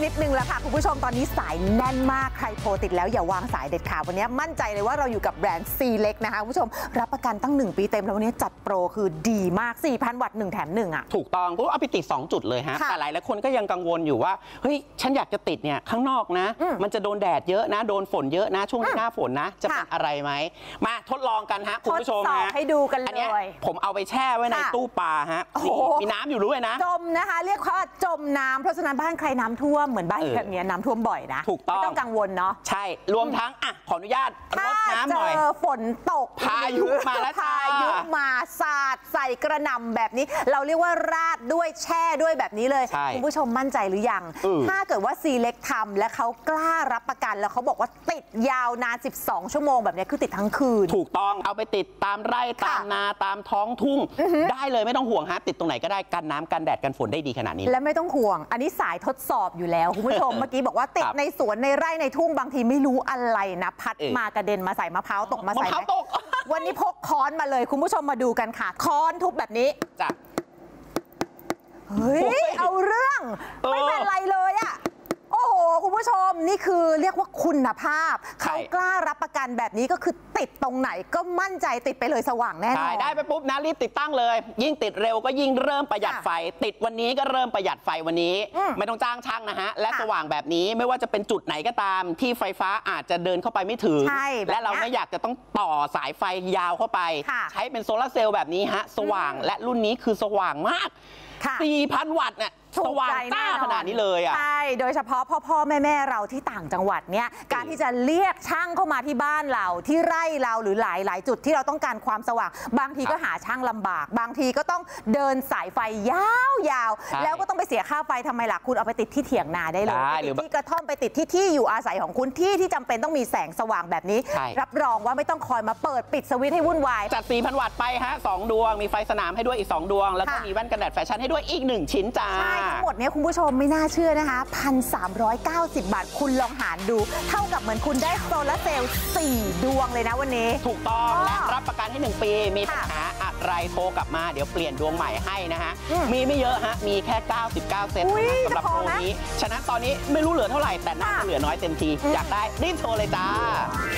นิดนึงแล้วค่ะคุณผู้ชมตอนนี้สายแน่นมากใครโทรติดแล้วอย่าวางสายเด็ดขาดวันนี้มั่นใจเลยว่าเราอยู่กับแบรนด์ Select นะคะคุณผู้ชมรับประกันตั้ง1 ปีเต็มแล้ววันนี้จัดโปรคือดีมาก 4,000 วัตต์1 แถม 1อ่ะถูกต้องเพราะเอาไปติด2 จุดเลยฮะแต่หลายคนก็ยังกังวลอยู่ว่าเฮ้ยฉันอยากจะติดเนี่ยข้างนอกนะมันจะโดนแดดเยอะนะโดนฝนเยอะนะช่วงหน้าฝนนะจะเป็นอะไรไหมมาทดลองกันฮะคุณผู้ชมฮะให้ดูกันเลยผมเอาไปแช่ไว้ในตู้ปลาฮะมีน้ำอยู่ด้วยนะจมนะคะเรียกว่าจมน้ำเพราะฉะนั้นบ้านใครน้ำท่วมเหมือนบ้านแบบนี้น้ำท่วมบ่อยนะถูกต้องไม่ต้องกังวลเนาะใช่รวมทั้งขออนุญาตรดน้ำหน่อยฝนตกพายุมาแล้วพายุมาสาดใส่กระหน่ำแบบนี้เราเรียกว่าราดด้วยแช่ด้วยแบบนี้เลยคุณผู้ชมมั่นใจหรือยังถ้าเกิดว่า Select ทำและเขากล้ารับประกันแล้วเขาบอกว่าติดยาวนาน12 ชั่วโมงแบบนี้คือติดทั้งคืนถูกต้องเอาไปติดตามไร่ตามนาตามท้องทุ่งได้เลยไม่ต้องห่วงฮะติดตรงไหนก็ได้กันน้ำกันแดดกันฝนได้ดีขนาดนี้และไม่ต้องห่วงอันนี้สายทดสอบอยู่แล้วคุณผู้ชม เมื่อกี้บอกว่าติดในสวนในไร่ในทุ่งบางทีไม่รู้อะไรนะพัดมากระเด็นมาใส่มะพร้าวตกมาใส่ไหมวันนี้พกค้อนมาเลยคุณผู้ชมมาดูกันค่ะค้อนทุบแบบนี้จ้ะเฮ้ยเอาเรื่องไม่เป็นไรเลยอะโอ้โหคุณผู้ชมนี่คือเรียกว่าคุณภาพเขากล้ารับประกันแบบนี้ก็คือติดตรงไหนก็มั่นใจติดไปเลยสว่างแน่นอนได้ไปปุ๊บนะรีบติดตั้งเลยยิ่งติดเร็วก็ยิ่งเริ่มประหยัดไฟติดวันนี้ก็เริ่มประหยัดไฟวันนี้ไม่ต้องจ้างช่างนะฮะและสว่างแบบนี้ไม่ว่าจะเป็นจุดไหนก็ตามที่ไฟฟ้าอาจจะเดินเข้าไปไม่ถึงและเราไม่อยากจะต้องต่อสายไฟยาวเข้าไปใช้เป็นโซลาร์เซลล์แบบนี้ฮะสว่างและรุ่นนี้คือสว่างมาก 4,000 วัตต์เนี่ยสว่างจ้าขนาดนี้เลยอ่ะใช่โดยเฉพาะพ่อแม่เราที่ต่างจังหวัดเนี่ยการที่จะเรียกช่างเข้ามาที่บ้านเราที่ไร่เราหรือหลายจุดที่เราต้องการความสว่างบางทีก็หาช่างลำบากบางทีก็ต้องเดินสายไฟยาวแล้วก็ต้องไปเสียค่าไฟทำไมล่ะคุณเอาไปติดที่เถียงนาได้เลยไปติดที่กระท่อมไปติดที่อยู่อาศัยของคุณที่จำเป็นต้องมีแสงสว่างแบบนี้รับรองว่าไม่ต้องคอยมาเปิดปิดสวิตช์ให้วุ่นวายจัด 4,000 วัตต์ไปฮะ2 ดวงมีไฟสนามให้ด้วยอีก2 ดวงแล้วก็มีแว่นกันแดดแฟชั่นให้ด้วยอีก1 ชิ้นจ้าทั้งหมดนี้คุณผู้ชมไม่น่าเชื่อนะคะ 1,390 บาทคุณลองหารดูเท่ากับเหมือนคุณได้โซลาร์เซลล์4 ดวงเลยนะวันนี้ถูกต้องและรับประกันให้1 ปีมีปัญหาอะไรโทรกลับมาเดี๋ยวเปลี่ยนดวงใหม่ให้นะฮะมีไม่เยอะฮะมีแค่99 เซนต์สำหรับโปรนี้ฉะนั้นตอนนี้ไม่รู้เหลือเท่าไหร่แต่น่าจะเหลือน้อยเต็มทีอยากได้รีบโทรเลยจ้า